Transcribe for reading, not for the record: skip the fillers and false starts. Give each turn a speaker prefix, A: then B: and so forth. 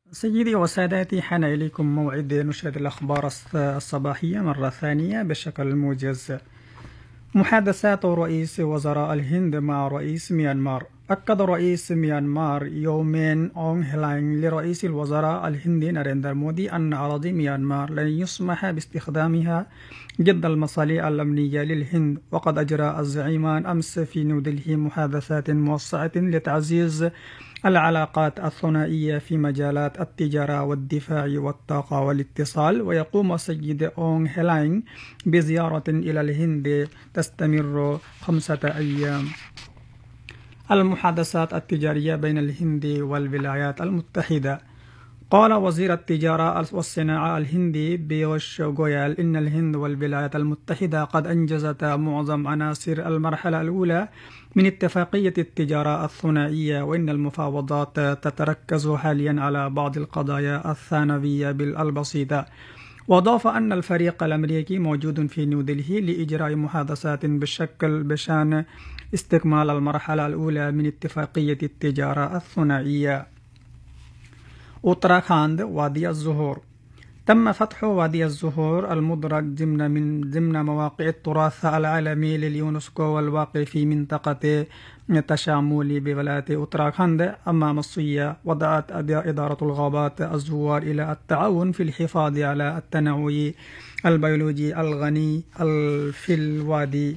A: سيدي وسادتي، حان إليكم موعد نشرة الأخبار الصباحية مرة ثانية بشكل موجز. محادثات رئيس وزراء الهند مع رئيس ميانمار. أكد رئيس ميانمار يومين أونغ هيلاين لرئيس الوزراء الهندي ناريندر مودي أن أراضي ميانمار لن يسمح باستخدامها ضد المصالح الأمنية للهند. وقد أجرى الزعيمان أمس في نيودلهي محادثات موسعة لتعزيز العلاقات الثنائية في مجالات التجارة والدفاع والطاقة والاتصال. ويقوم السيد أونغ هيلاين بزيارة إلى الهند تستمر 5 أيام. المحادثات التجارية بين الهند والولايات المتحدة. قال وزير التجارة والصناعة الهندي بيوش غويال إن الهند والولايات المتحدة قد أنجزتا معظم عناصر المرحلة الأولى من اتفاقية التجارة الثنائية، وإن المفاوضات تتركز حاليا على بعض القضايا الثانوية البسيطة. وأضاف أن الفريق الأمريكي موجود في نيودلهي لإجراء محادثات بشأن استكمال المرحلة الأولى من اتفاقية التجارة الثنائية. أوتراخاند وادي الزهور. تم فتح وادي الزهور المدرج ضمن مواقع التراث العالمي لليونسكو والواقع في منطقة تشامل بولاية أوتراخاند أمام الصية. وضعت إدارة الغابات الزوار إلى التعاون في الحفاظ على التنوع البيولوجي الغني في الوادي.